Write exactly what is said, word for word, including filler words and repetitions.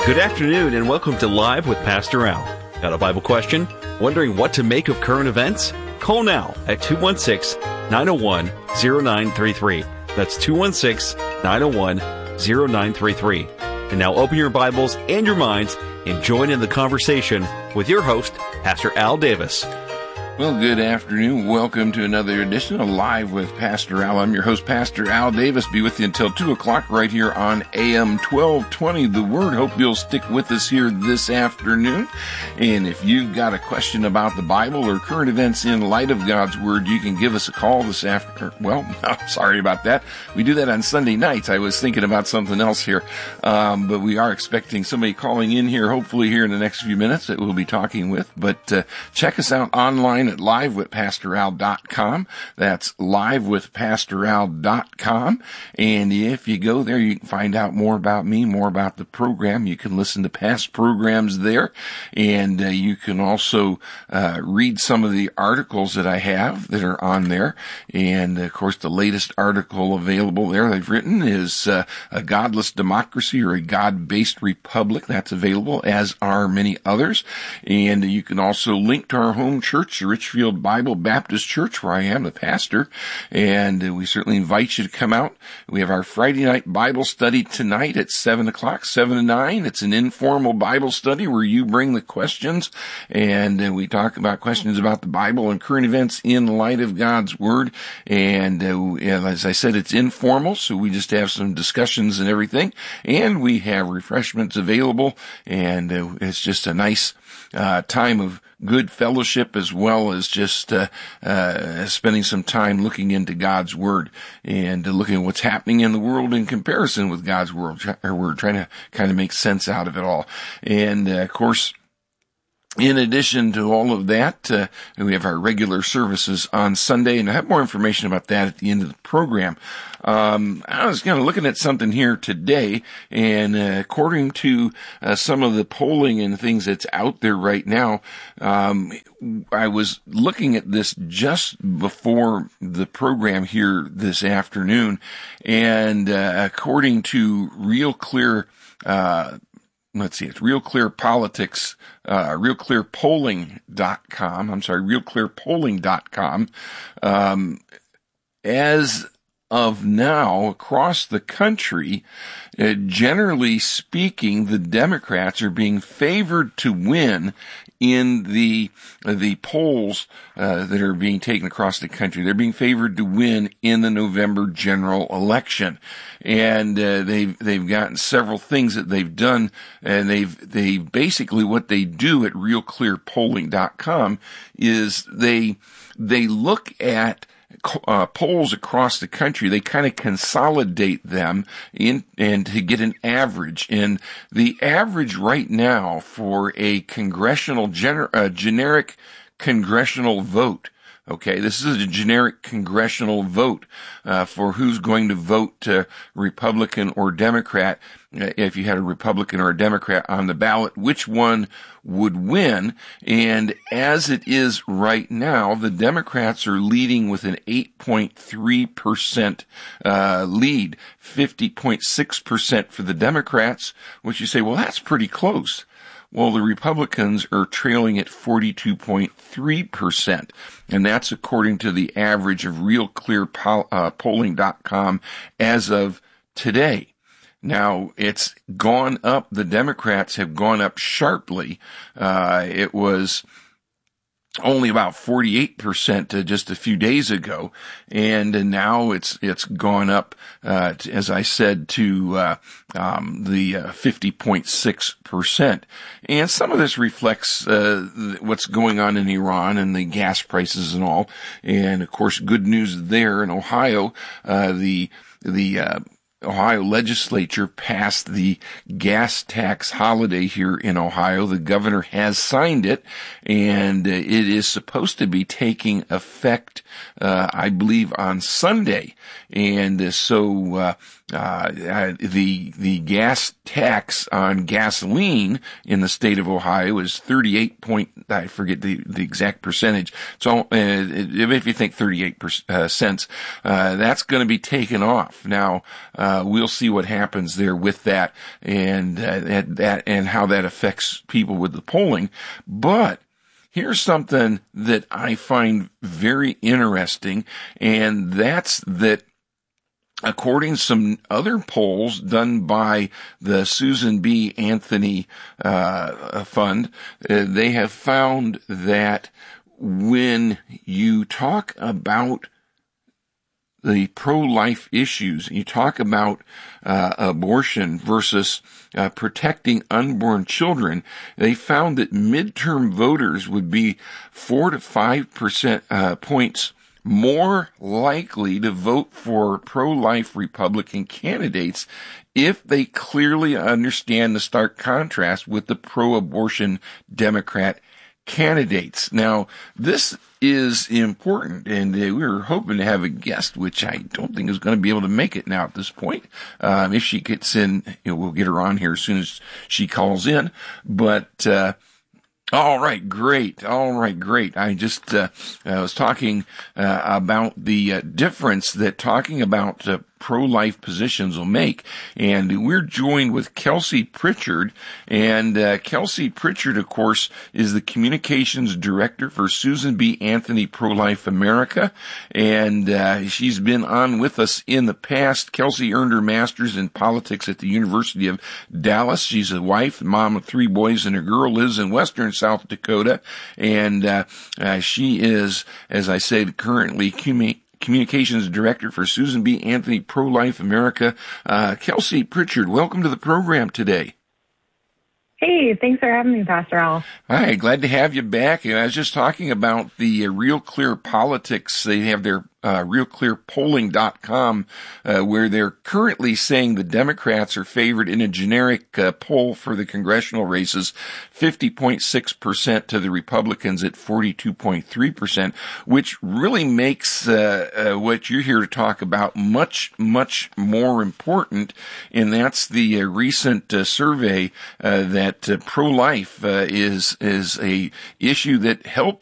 Good afternoon and welcome to Live with Pastor Al. Got a Bible question? Wondering what to make of current events? Call now at two one six, nine oh one, oh nine three three. That's two one six, nine oh one, oh nine three three. And now open your Bibles and your minds and join in the conversation with your host, Pastor Al Davis. Well, good afternoon. Welcome to another edition of Live with Pastor Al. I'm your host, Pastor Al Davis. Be with you until two o'clock right here on A M twelve twenty, The Word. Hope you'll stick with us here this afternoon. And if you've got a question about the Bible or current events in light of God's Word, you can give us a call this afternoon. Well, sorry about that. We do that on Sunday nights. I was thinking about something else here. Um, but we are expecting somebody calling in here, hopefully here in the next few minutes that we'll be talking with. But uh, check us out online at live with pastor al dot com. That's live with pastor al dot com. And if you go there, you can find out more about me, more about the program. You can listen to past programs there. And uh, you can also uh, read some of the articles that I have that are on there. And, of course, the latest article available there I've written is uh, A Godless Democracy or a God-Based Republic. That's available, as are many others. And you can also link to our home church, the Richfield Bible Baptist Church, where I am the pastor, and uh, we certainly invite you to come out. We have our Friday night Bible study tonight at seven o'clock, seven to nine. It's an informal Bible study where you bring the questions, and uh, we talk about questions about the Bible and current events in light of God's Word. And uh, as I said, it's informal, so we just have some discussions and everything, and we have refreshments available, and uh, it's just a nice uh, time of good fellowship, as well as just uh, uh spending some time looking into God's Word and uh, looking at what's happening in the world in comparison with God's Word. We're trying to kind of make sense out of it all. And, uh, of course, in addition to all of that, uh, we have our regular services on Sunday, and I have more information about that at the end of the program. Um, I was kind of looking at something here today, and uh, according to uh, some of the polling and things that's out there right now, um, I was looking at this just before the program here this afternoon, and uh, according to Real Clear, uh, let's see, it's Real Clear Politics, uh, real clear polling dot com. I'm sorry, real clear polling dot com. Um, as of now, across the country, uh, generally speaking, the Democrats are being favored to win in the uh, the polls uh, that are being taken across the country. They're being favored to win in the November general election, and uh, they've they've gotten several things that they've done, and they've they basically what they do at real clear polling dot com is they they look at Uh, polls across the country. They kind of consolidate them in and to get an average. And the average right now for a congressional gener- uh, generic congressional vote. Okay, this is a generic congressional vote uh, for who's going to vote uh, Republican or Democrat. Uh, if you had a Republican or a Democrat on the ballot, which one would win? And as it is right now, the Democrats are leading with an eight point three percent uh, lead, fifty point six percent for the Democrats, which you say, well, that's pretty close. Well, the Republicans are trailing at forty-two point three percent, and that's according to the average of real clear polling dot com as of today. Now, it's gone up. The Democrats have gone up sharply. Uh, it was only about forty-eight percent uh, just a few days ago, and uh, now it's it's gone up, uh, to, as I said, to uh, um, the uh, fifty point six percent. And some of this reflects uh, what's going on in Iran and the gas prices and all. And of course, good news there in Ohio, uh, the the uh, Ohio legislature passed the gas tax holiday here in Ohio. The governor has signed it, and uh, it is supposed to be taking effect, uh, I believe, on Sunday. And uh, so uh, uh, uh, the the gas tax on gasoline in the state of Ohio is thirty-eight point, I forget the, the exact percentage. So uh, if you think thirty-eight uh, cents, uh, that's going to be taken off. Now, uh, we'll see what happens there with that and uh, that, that and how that affects people with the polling. But here's something that I find very interesting, and that's that according to some other polls done by the Susan B. Anthony uh, Fund, uh, they have found that when you talk about the pro-life issues, you talk about uh, abortion versus uh, protecting unborn children, they found that midterm voters would be four to five percent uh, points more likely to vote for pro-life Republican candidates if they clearly understand the stark contrast with the pro-abortion Democrat candidates. Now, this is important, and uh, we were hoping to have a guest, which I don't think is going to be able to make it now at this point. Um, if she gets in, you know, we'll get her on here as soon as she calls in. But uh all right, great. All right, great. I just uh, I was talking uh, about the uh, difference that talking about uh, pro-life positions will make, and we're joined with Kelsey Pritchard, and uh, Kelsey Pritchard, of course, is the communications director for Susan B. Anthony Pro-Life America, and uh, she's been on with us in the past. Kelsey earned her master's in politics at the University of Dallas. She's a wife, mom of three boys and a girl, lives in western South Dakota, and uh, uh, she is, as I said, currently commu- communications director for Susan B. Anthony Pro-Life America. Uh, Kelsey Pritchard, welcome to the program today. Hey, thanks for having me, Pastor Al. Hi, glad to have you back. I was just talking about the uh, Real Clear Politics. They have their uh, real clear polling dot com, uh, where they're currently saying the Democrats are favored in a generic uh, poll for the congressional races, fifty point six percent to the Republicans at forty-two point three percent, which really makes uh, uh, what you're here to talk about much, much more important, and that's the uh, recent uh, survey uh, that uh, pro-life uh, is is a issue that helps